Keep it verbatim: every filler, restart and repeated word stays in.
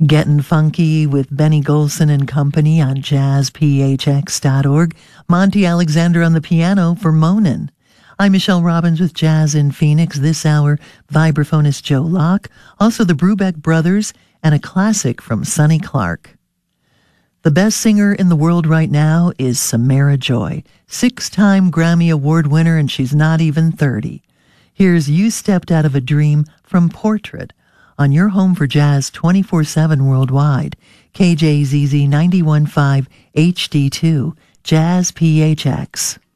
Getting Funky with Benny Golson and Company on jazz p h x dot org. Monty Alexander on the piano for Monin. I'm Michelle Robbins with Jazz in Phoenix. This hour, vibraphonist Joe Locke, also the Brubeck Brothers, and a classic from Sonny Clark. The best singer in the world right now is Samara Joy, six-time Grammy Award winner, and she's not even thirty. Here's You Stepped Out of a Dream from Portrait on your home for jazz twenty-four seven worldwide, K J Z Z ninety-one point five H D two, Jazz P H X.